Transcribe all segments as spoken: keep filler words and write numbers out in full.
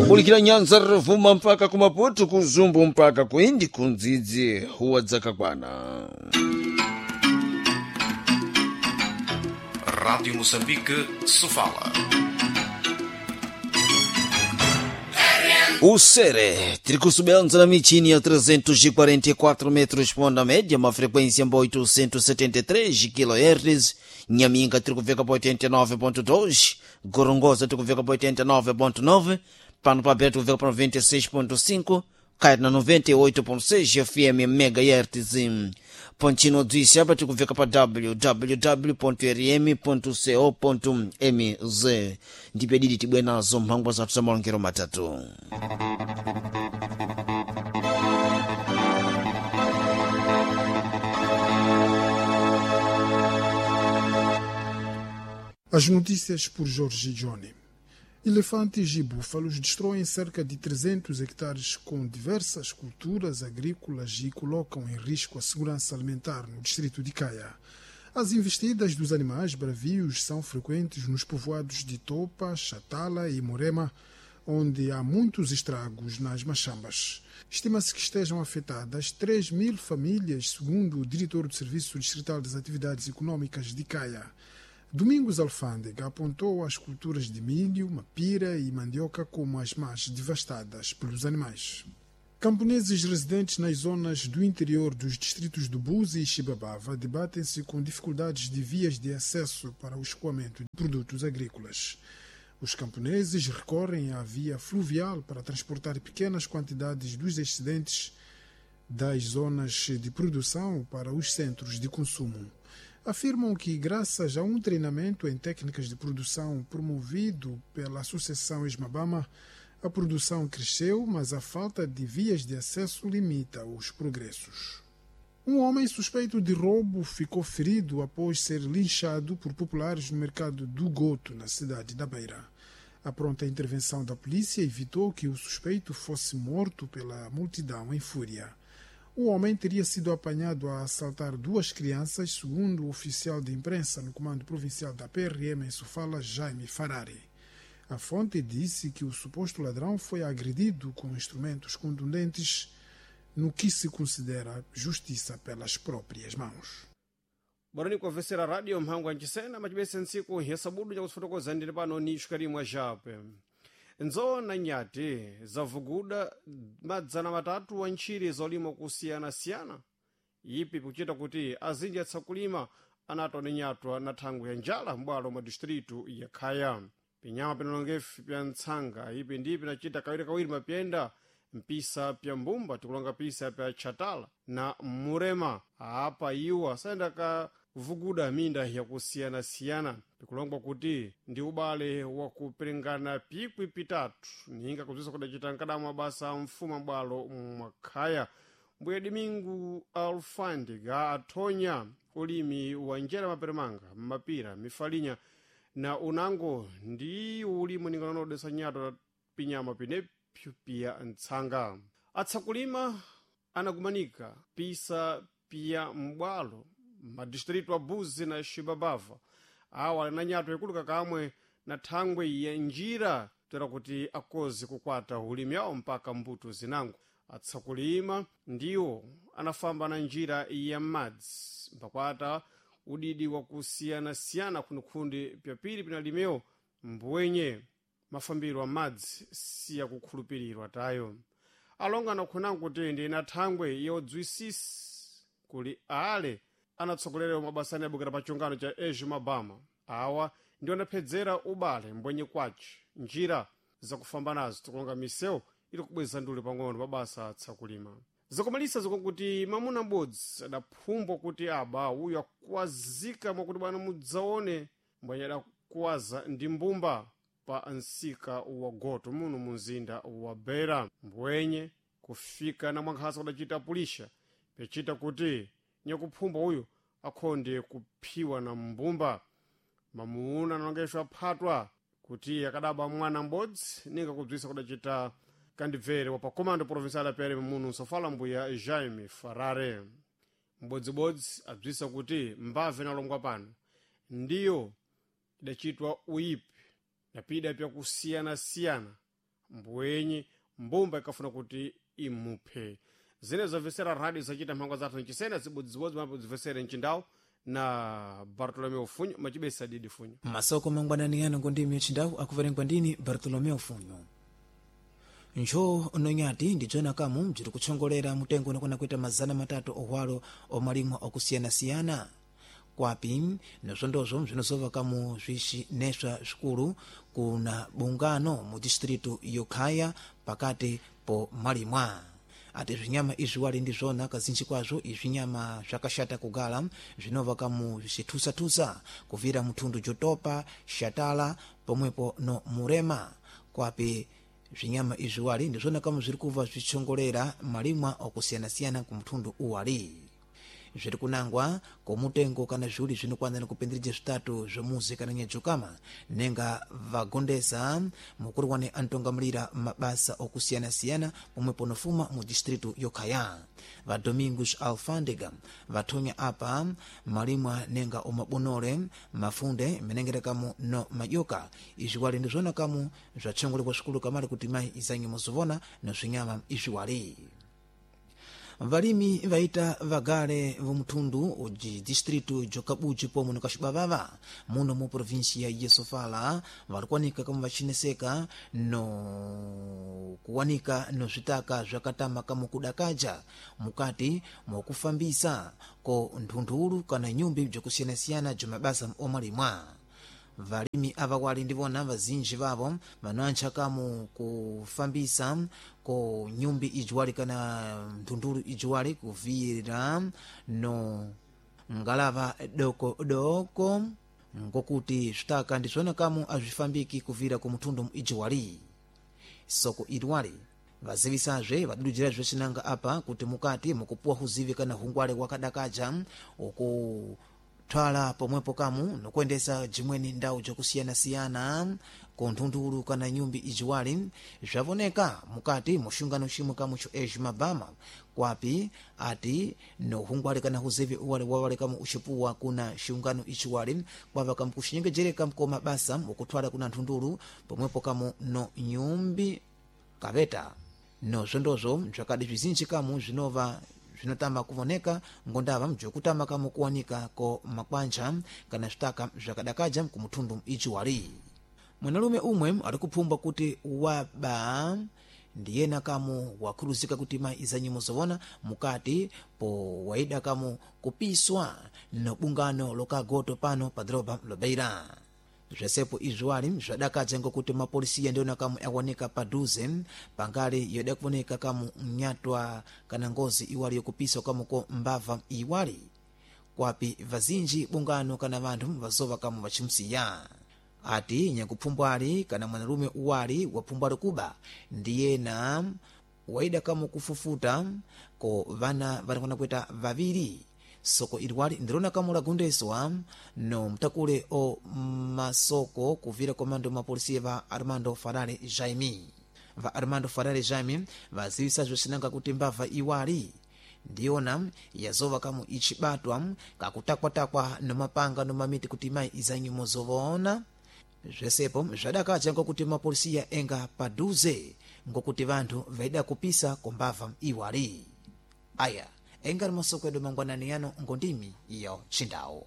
kulikira Nyanza Ruvuma mpaka kumaputu kuzumbu mpaka kuindi kundzidzi huwa dzakakwana. Rádio Moçambique se fala. O Sere, tricusubelza na michini a trezentos e quarenta e quatro metros por onda média, uma frequência em oitocentos e setenta e três kHz, Nhaminga tricuveka por oitenta e nove ponto dois, Gorongosa tricuveka por oitenta e nove ponto nove, Pano Papel tricuveka por noventa e seis ponto cinco, Cair na noventa e oito ponto seis F M MHz. Pontino Dzisiaba tricuveka para w w w ponto r m ponto co ponto m z. Ndipedidi tibwenazo mphangwa zathu za malongero matatu. As notícias por Jorge Johnny. Elefantes e búfalos destroem cerca de trezentos hectares com diversas culturas agrícolas e colocam em risco a segurança alimentar no distrito de Caia. As investidas dos animais bravios são frequentes nos povoados de Topa, Chatala e Morema, onde há muitos estragos nas machambas. Estima-se que estejam afetadas três mil famílias, segundo o diretor do Serviço Distrital das Atividades Econômicas de Caia. Domingos Alfândega apontou as culturas de milho, mapira e mandioca como as mais devastadas pelos animais. Camponeses residentes nas zonas do interior dos distritos do Buzi e Xibabava debatem-se com dificuldades de vias de acesso para o escoamento de produtos agrícolas. Os camponeses recorrem à via fluvial para transportar pequenas quantidades dos excedentes das zonas de produção para os centros de consumo. Afirmam que, graças a um treinamento em técnicas de produção promovido pela Associação Esmabama, a produção cresceu, mas a falta de vias de acesso limita os progressos. Um homem suspeito de roubo ficou ferido após ser linchado por populares no mercado do Goto, na cidade da Beira. A pronta intervenção da polícia evitou que o suspeito fosse morto pela multidão em fúria. O homem teria sido apanhado a assaltar duas crianças, segundo o oficial de imprensa no Comando Provincial da P R M em Sofala, Jaime Farari. A fonte disse que o suposto ladrão foi agredido com instrumentos contundentes, no que se considera justiça pelas próprias mãos. Barani kuwavesera radio mhangu anchisena machibese ntsiku hesabudu ya kusifotokoza ndine pano ni shukarimu ajape. Nzona nyati zavuguda madzana matatu wa nchiri zolimo kusiyana-siyana. Ipi kuchita kuti azinji atsakulima anatone nyatwa na thangu ya njala mbwalo mwa distritu ya Kaya. Pinyama pinonongefi pya ntsanga ipi ndipi nachita kawiri kawiri mapyenda mpisa pya mbumba tikulonga pisa pya Chatala na Murema. Apa iwa saenda ka vuguda minda ya kusiyana-siyana. Pikulongwa kuti ndi ubale wa kuperengana pikwi pitatu ninga kuzisa kudachita nkadamu mabasa mfuma bwalo mwakhaya. Mbuya Domingo Alfândega athonya ulimi wa njera maperemanga, mapira, mifalinya na unango ndi ulimu ningano desa nyato pinyama pinepyu pia ntsanga. Atsakulima anagumanika pisa pia mbwalo madistritu wa Buzi na Xibabava. Awa na nyato yakuluka kamwe na thangwe ya njira tera kuti akozi kukwata ulimi yao mpaka mbuto zinango. Atsakulima ndiwo anafamba na njira ya madzi mpakwata udidi wa kusiyana-siyana kunukundi pya pili pinalimeo mbwenye mafambiro wa madzi siya kukhulupirirwa tayo. Alonga na kunangu kuti ndi na thangwe yodzwisisi kuli ale anatsogolerewa mabasani abukira pa chungano cha Esmabama. Awa ndi anapedzera ubale mbwenye kwachi njira zakufamba nazo tikulonga miseu ili kubweza ndule pang'ono mabasa atsakulima. Zakumalisa zikuti mamuna m'bodzi adaphumbwa kuti aba uyu akwazika mwakuti bwana mudzaone mbwenye adakuwaza ndi mbumba pa nsika wa Goto muno munzinda wa Beira. Mbwenye kufika na mwankhasa kudachita pulisha pechita kuti nyakuphumba uyu akhonde kuphiwa na mbumba. Mamuna anongeswa phatwa kuti akadaba mwana m'bodzi ninga kudzwisa kudachita kandibvere wa pa Comando Provincial ya P R M muno Sofala mbuya Jaime Farare. M'bodzibodzi adzwisa kuti mbave nalongwa pano ndiyo idachitwa uipi napida pya kusiyana-siyana mbwenyi mbumba ikafuna kuti imuphe zine zobvesera radio zachita mphangwa zathu nchisena zibodzibodzi mapo zivesere mchindawu na Bartolomeu Funyo machibesa didi Funyo masoko mangwanani yano ngondimi mchindawu akuverengwa ndini Bartolomeu Funyo njo nonyati ndijona kamu mjiri kuchongolera mutengo nakona kuita mazana matatu ohwalo omalimwa okusiyana-siyana kwapi nozondozo mzinozova kamu zvishi neswa zvikulu kuna bungano mu distritu yokhaya pakati po malimwa ati zvinyama izvi wali ndizvona kazinji kwazvo izvinyama zvakashata kugala zvinova kamu zvichitusa-tusa kuvira mutundu jotopa shatala pomwepo no murema kwapi zvinyama izvi wali ndizvona kamu zviri kuva zvichongolera malimwa okusiyana-siyana kumutundu uwali zviri kunangwa komutengo kana zviuli zvinokwanira kupenderedza zvitatu zvomuzi kana nyadzokama nenga vagondesa mukuru wane antongamulira mabasa okusiyana-siyana pomwe ponofuma mu distritu yokhaya va Domingos Alfandega vathonya apa malimwa nenga omabonole mafunde menengera kamu no majoka izvi wali ndizvona kamu zvachongolekwa zvikulu kamali kuti mai izanyu muzovona no zvinyama izvi wali valimi vaita vagale vomutundu uji distritu jokabuji pomwe nokashibavava muno mu provinsia ya Sofala valikwanika kama vachineseka no kuwanika no zvitaka zvakatama kama kudakaja mukati mwakufambisa ko nthunthulu kana nyumbi bzokusiyana-siyana jomabasa omalimwa valimi ava wali ndivona vazinji vavo vanoancha kamu kufambisa ko nyumbi ijiwali kana nthunthulu ijiwali kuvira no ngalava doko doko ngokuti zvitaka ndizvona kamu azvifambiki kuvira ku mutundu ijiwali soko iliwali vazivisazve vadudujira zvechinanga apa kuti mukati mukupuwa huzivi kana hungwale wakadakaja uku twala pomwepo kamu nokuendesa jimweni ndau jokusiyana-siyana konthunthulu kana nyumbi ijiwali zvavoneka mukati mushungano shimwe kamu cho Eji Mabama kwapi ati no hungwale kana huzivi uwale wawale kamu uchipuwa kuna shungano ichiwali kwava kamu kushinyengejereka mkoma basa ukutwala kuna nthunthulu pomwepo kamu no nyumbi kaveta no zondozo zvakadi zvizinji kamu zvinova zvinotama kuvoneka ngondava mjokutama kamu kuwanika ko makwanja kana zvitaka zvakadakaja kumutundu ichiwali mwanalume umwe ari kuphumba kuti waba ndiyena kamu wakhuluzika kuti mai izanyu muzovona mukati po waida kamu kupiswa no bungano lokagoto pano pa droba lobeira zvesepo izwali zvadakaja ngokuti mapolisiya ndiona kamu awanika paduze pangali yoda kuoneka kamu mnyatwa kana ngozi iwali yokupiswa kamu ko mbava iwali kwapi vazinji bungano kana vantu vazova kamu vachimsiya ati nyakuphumbwali kana mwanalume uwali waphumbwali kuba ndiyena waida kamu kufufuta ko vana valikwana kuita vaviri soko iliwali ndirona kamu lagondeswa no mtakule o masoko kuvira komando mapolisi va Armando Farale Jaime va Armando Farale Jaime vazivisa zvesinanga kuti mbava iwali ndiona yazova kamu ichibatwa kakutakwatakwa nomapanga nomamiti kuti mai izanyu muzovona zvesepo zvadakaja ngokuti mapolisi enga paduze ngokuti vantu vaida kupisa kombava iwali aya engari masoko edu mangwanani yano ngondimi iyo chindawo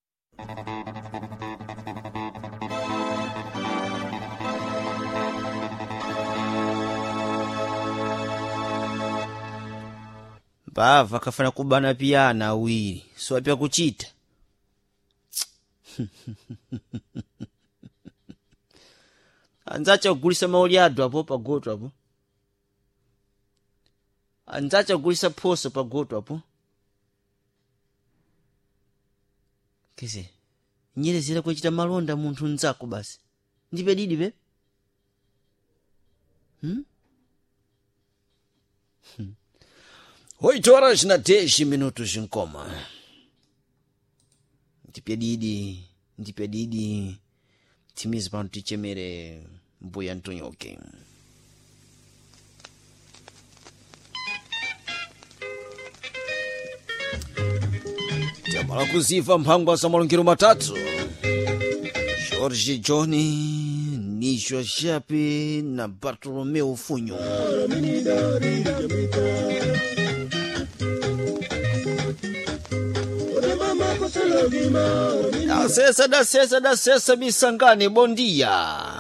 mbava kafana kubana piyana awiri swapya kuchita anzacha kugulisa mauli adu apo pagoto apo anzacha kugulisa phoso pagoto apo kese nyerezera kuchita malonda munthu nzako basi ndipe didi be hmm? hmm. oito horas na dez minutos nkoma ndipe didi ndipe didi timizi pano tichemere mbuya Antonyoke jamala kuziva mphangwa za malongero matatu George John Início Chape na Bartolomeu Funho. Da sesa, da sesa, da sesa, Missangani, bom dia.